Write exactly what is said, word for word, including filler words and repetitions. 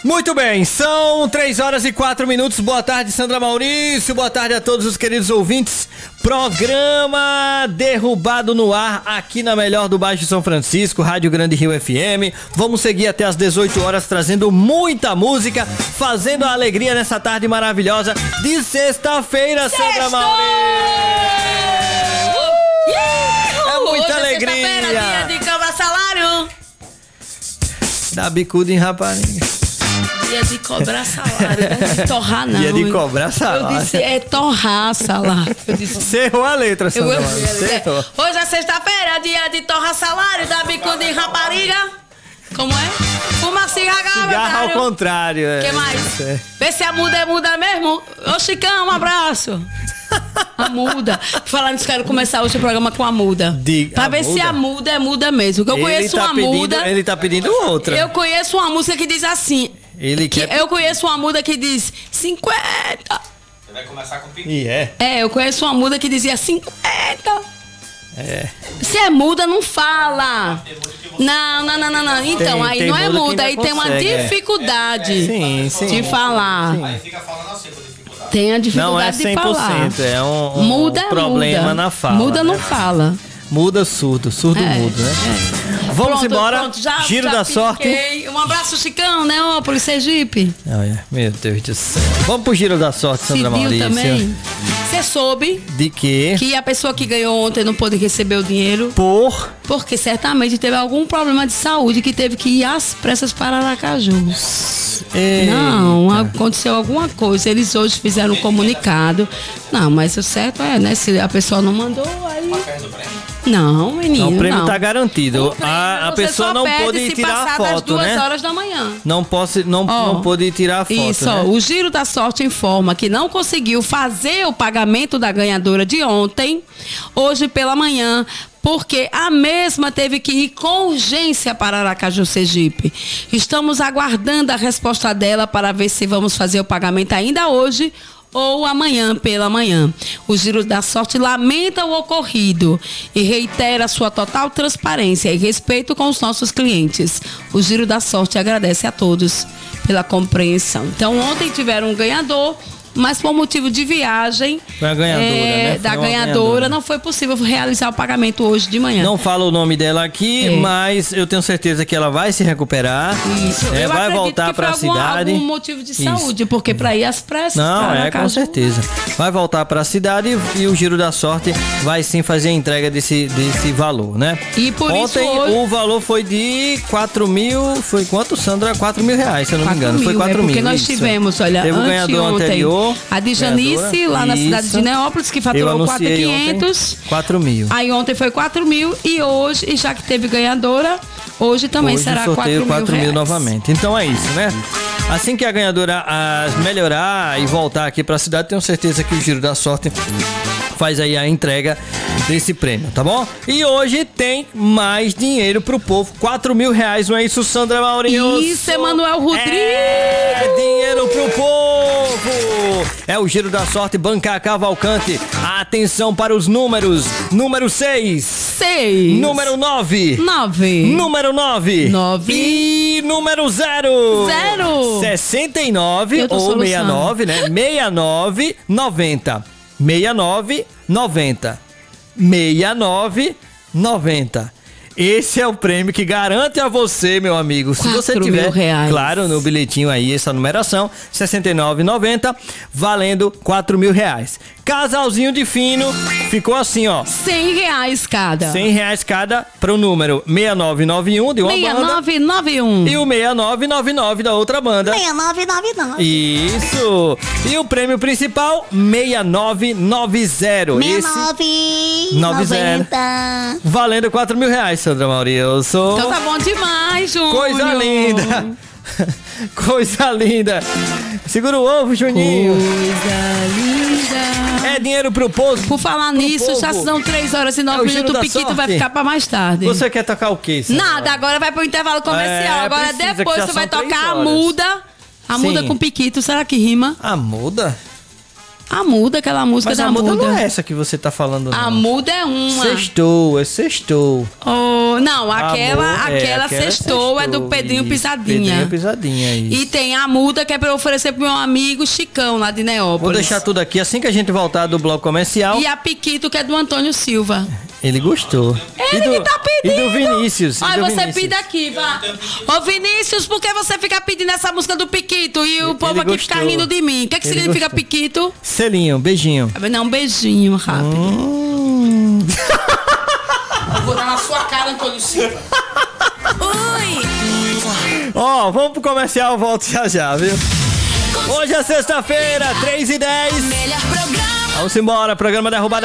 Muito bem, são três horas e quatro minutos. Boa tarde, Sandra Maurício. Boa tarde a todos os queridos ouvintes. Programa Derrubado no Ar, aqui na melhor do Baixo São Francisco, Rádio Grande Rio F M. Vamos seguir até as dezoito horas, trazendo muita música, fazendo a alegria nessa tarde maravilhosa de sexta-feira, Sandra Maurício. É muita Hoje alegria. É sexta-feira, dia de cobrar salário. Dá bicuda em rapariga. Dia de cobrar salário, não é de torrar não. Dia de cobrar salário. Eu disse, é torrar salário. Eu disse, Você errou a letra, Sandra eu, Maurício. Você errou. hoje é sexta-feira, dia de torrar salário, da bicuda em rapariga. Como é? Fuma cigarro, Cigarro ao contrário. O é. que mais? É. Vê se a muda é muda mesmo. Ô Chicão, um abraço. A muda. Falando nisso, quero começar hoje o programa com a muda. De, pra a ver muda? se a muda é muda mesmo. Que eu Ele conheço tá uma pedindo, muda. Ele tá pedindo outra. Eu conheço uma música que diz assim. Ele que quer... Eu conheço uma muda que diz cinquenta. Você vai começar com pique. E é. É, eu conheço uma muda que dizia cinquenta. É. Se é muda, não fala. Não, não, não, não, não. Então, Tem- aí tem não é muda que muda, aí ainda tem uma consegue, é. dificuldade Sim, sim. de falar. Sim. Aí fica falando assim com dificuldade. Tem a Não é dificuldade cem de por falar. cento, é um, um Muda é problema muda. na fala. Muda né? não fala. Muda surdo, surdo É, mudo, né? é. Vamos Pronto, embora. pronto, já- Giro já da sorte. piquei. Um abraço, Chicão, Neópolis, Sergipe. Olha, meu Deus do céu. Vamos pro giro da sorte, Sandra Cidinho Maurício. também. Você soube De quê? que a pessoa que ganhou ontem não pôde receber o dinheiro Por... porque certamente teve algum problema de saúde que teve que ir às pressas para Aracaju. Eita. Não, aconteceu alguma coisa. Eles hoje fizeram um comunicado. Não, mas o certo é, né? Se a pessoa não mandou, aí. Não, menino. Não, o prêmio não. tá garantido. O prêmio A, a você pessoa só não perde pôde se tirar a passar das foto, duas né? horas da manhã. Não, posso, não, Ó, não pôde tirar a foto, Isso, né? ó, o Giro da Sorte informa que não conseguiu fazer o pagamento da ganhadora de ontem, hoje pela manhã, porque a mesma teve que ir com urgência para Aracaju, Sergipe. Estamos aguardando a resposta dela para ver se vamos fazer o pagamento ainda hoje ou amanhã pela manhã. O Giro da Sorte lamenta o ocorrido e reitera sua total transparência e respeito com os nossos clientes. O Giro da Sorte agradece a todos pela compreensão. Então, ontem tiveram um ganhador, mas por motivo de viagem Foi a ganhadora, né? Foi da uma ganhadora, ganhadora. não foi possível realizar o pagamento hoje de manhã. Não fala o nome dela aqui, É. mas eu tenho certeza que ela vai se recuperar. Isso. É, Eu vai acredito voltar que para a foi algum- cidade. algum motivo de Isso. saúde, porque para ir às pressas. Não, pra é, com Aracaju, certeza. Vai voltar para a cidade e, e o Giro da Sorte vai sim fazer a entrega desse, desse valor, né? E por isso Ontem hoje- o valor foi de quatro mil, foi quanto, Sandra? quatro mil reais, se eu não me quatro engano. Foi mil, quatro é mil. porque nós isso. tivemos, olha, Teve o ganhador anteontem, anterior. a de Janice, ganhadora, lá na cidade isso. de Neópolis, que Eu faturou quatro mil e anunciei ontem quinhentos. quatro mil. Aí ontem foi quatro mil e hoje, e já que teve ganhadora, hoje também Hoje será sorteio quatro mil quatro mil reais. novamente. Então é isso, né? Assim que a ganhadora ah, melhorar e voltar aqui para a cidade, tenho certeza que o Giro da Sorte faz aí a entrega desse prêmio, tá bom? E hoje tem mais dinheiro pro povo, quatro mil reais, não é isso, Sandra Maurício? Isso, Emanuel Rodrigues! É dinheiro pro povo! É o Giro da Sorte, Banca Cavalcante. Atenção para os números. Número seis. Seis. Número nove. Nove. Número nove. Nove. E número zero. Zero. sessenta e nove Eu tô ou soluçando. sessenta e nove, né? sessenta e nove, noventa. sessenta e nove, noventa. sessenta e nove, noventa. Esse é o prêmio que garante a você, meu amigo. Se você Quatro tiver, mil reais. claro, no bilhetinho aí, essa numeração, sessenta e nove, noventa, valendo quatro mil reais. Casalzinho de fino, ficou assim, ó. Cem reais cada. cem reais cada pro número seis nove nove um de uma seis banda nove nove um. e o seis nove nove nove da outra banda. seis nove nove nove. Isso! E o prêmio principal, seis nove nove zero. Esse noventa. valendo quatro mil reais, Sandra Maurício. Então tá bom demais, Júnior. Coisa linda! Coisa linda! Segura o ovo, Juninho! Coisa linda. É dinheiro pro povo. Por falar pro nisso, povo. já são três horas e É nove o Giro minutos. O da Piquito Sorte. vai ficar pra mais tarde. Você quer tocar o quê, Sandra? Nada, agora vai pro intervalo comercial. É, agora precisa, que depois já você vai são três tocar a horas. muda. A Sim. muda com Piquito, será que rima? A muda? A muda, aquela música Mas da a muda muda. não é essa que você tá falando, não. A muda é uma. Sextou, é sextou. Oh, Amor. Não, aquela, Amor, é, aquela, aquela sextou é do sextou, Pedrinho isso, Pisadinha. Pedrinho Pisadinha, isso. E tem a muda que é pra eu oferecer pro meu amigo Chicão, lá de Neópolis. Vou deixar tudo aqui assim que a gente voltar do bloco comercial. E a Piquito, que é do Antônio Silva. Ele gostou. Ele e do, que tá pedindo. E do Vinícius. Ai, e do você Vinícius. pede aqui, vá. Ô, Vinícius, por que você fica pedindo essa música do Piquito? E o Ele povo aqui gostou. fica rindo de mim. O que, é que Ele significa gostou. Piquito? Selinho, beijinho. Não, um beijinho rápido. Hum. Eu vou dar na sua cara, Antônio Silva. Ó, vamos pro comercial, volto já já, viu? Hoje é sexta-feira, três e dez. Melhor programa. Vamos embora, programa Derrubada